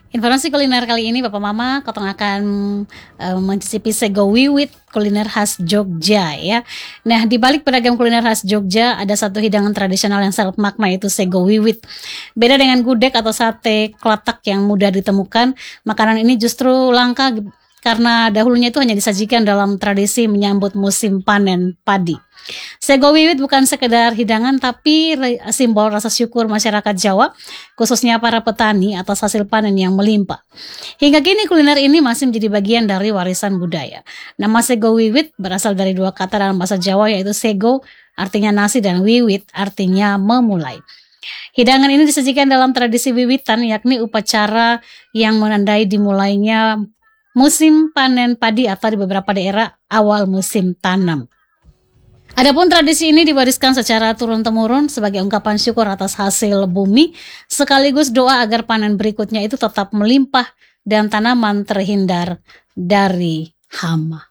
Informasi kuliner kali ini Bapak Mama Kotong akan mencicipi sego wiwit kuliner khas Jogja ya. Nah, di balik beragam kuliner khas Jogja ada satu hidangan tradisional yang syarat makna, yaitu sego wiwit. Beda dengan gudeg atau sate kelatak yang mudah ditemukan, makanan ini justru langka karena dahulunya itu hanya disajikan dalam tradisi menyambut musim panen padi. Sego wiwit bukan sekedar hidangan, tapi simbol rasa syukur masyarakat Jawa, khususnya para petani atas hasil panen yang melimpah. Hingga kini kuliner ini masih menjadi bagian dari warisan budaya. Nama sego wiwit berasal dari dua kata dalam bahasa Jawa, yaitu sego artinya nasi dan wiwit artinya memulai. Hidangan ini disajikan dalam tradisi wiwitan, yakni upacara yang menandai dimulainya musim panen padi atau di beberapa daerah awal musim tanam. Adapun tradisi ini diwariskan secara turun-temurun sebagai ungkapan syukur atas hasil bumi, sekaligus doa agar panen berikutnya itu tetap melimpah dan tanaman terhindar dari hama.